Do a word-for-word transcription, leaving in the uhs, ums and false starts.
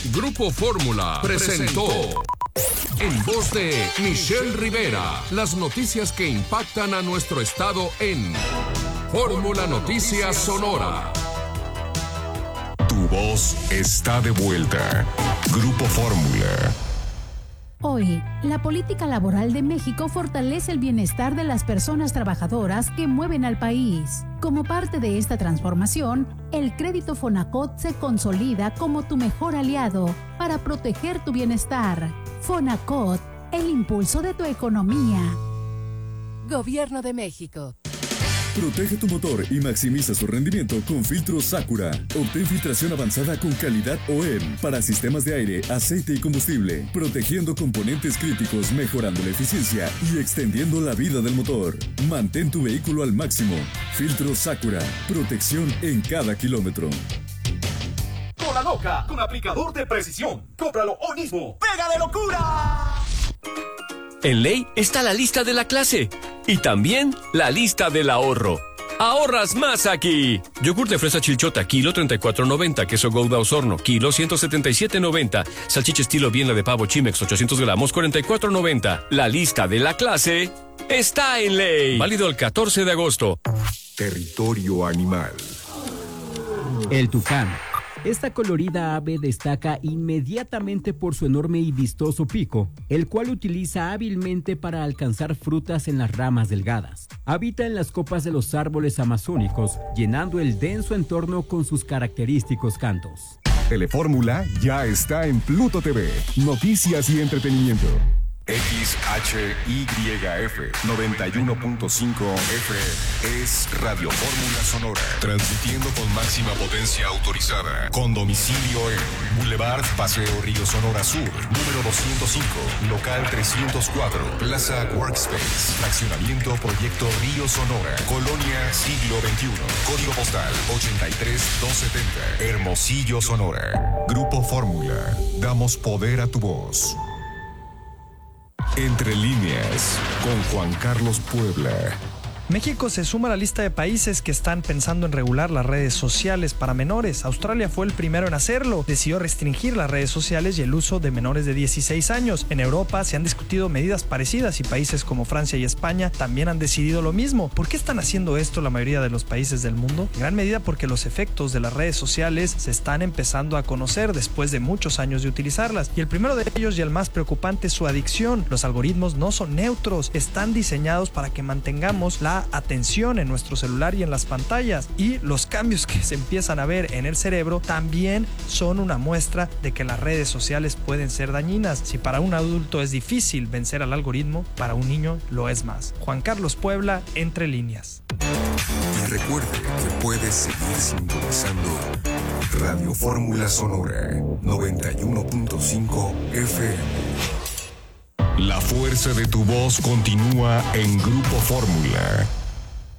Grupo Fórmula presentó en voz de Michelle Rivera las noticias que impactan a nuestro estado en Fórmula Noticias Sonora. Tu voz está de vuelta. Grupo Fórmula. Hoy, la política laboral de México fortalece el bienestar de las personas trabajadoras que mueven al país. Como parte de esta transformación, el crédito Fonacot se consolida como tu mejor aliado para proteger tu bienestar. Fonacot, el impulso de tu economía. Gobierno de México. Protege tu motor y maximiza su rendimiento con filtros Sakura. Obtén filtración avanzada con calidad O E M para sistemas de aire, aceite y combustible, protegiendo componentes críticos, mejorando la eficiencia y extendiendo la vida del motor. Mantén tu vehículo al máximo. Filtros Sakura. Protección en cada kilómetro. Cola loca con aplicador de precisión. Cómpralo hoy mismo. ¡Pega de locura! En Ley está la lista de la clase y también la lista del ahorro. ¡Ahorras más aquí! Yogur de fresa Chilchota, kilo treinta y cuatro noventa. Queso Gouda Osorno, kilo ciento setenta y siete noventa. Salchicha estilo Biela de pavo Chimex, ochocientos gramos, cuarenta y cuatro noventa. La lista de la clase está en Ley. Válido el catorce de agosto. Territorio animal. El tucán. Esta colorida ave destaca inmediatamente por su enorme y vistoso pico, el cual utiliza hábilmente para alcanzar frutas en las ramas delgadas. Habita en las copas de los árboles amazónicos, llenando el denso entorno con sus característicos cantos. Telefórmula ya está en Pluto T V. Noticias y entretenimiento. X H Y F noventa y uno punto cinco F es Radio Fórmula Sonora, transmitiendo con máxima potencia autorizada, con domicilio en Boulevard Paseo Río Sonora Sur, número doscientos cinco, local trescientos cuatro, Plaza Workspace, fraccionamiento Proyecto Río Sonora, Colonia Siglo veintiuno, código postal ochenta y tres doscientos setenta, Hermosillo, Sonora. Grupo Fórmula, damos poder a tu voz. Entre líneas, con Juan Carlos Puebla. México se suma a la lista de países que están pensando en regular las redes sociales para menores. Australia fue el primero en hacerlo. Decidió restringir las redes sociales y el uso de menores de dieciséis años. En Europa se han discutido medidas parecidas y países como Francia y España también han decidido lo mismo. ¿Por qué están haciendo esto la mayoría de los países del mundo? En gran medida porque los efectos de las redes sociales se están empezando a conocer después de muchos años de utilizarlas. Y el primero de ellos y el más preocupante es su adicción. Los algoritmos no son neutros, están diseñados para que mantengamos la atención en nuestro celular y en las pantallas, y los cambios que se empiezan a ver en el cerebro también son una muestra de que las redes sociales pueden ser dañinas. Si para un adulto es difícil vencer al algoritmo, para un niño lo es más. Juan Carlos Puebla, Entre Líneas. Y recuerde que puedes seguir sintonizando Radio Fórmula Sonora noventa y uno punto cinco F M. La fuerza de tu voz continúa en Grupo Fórmula.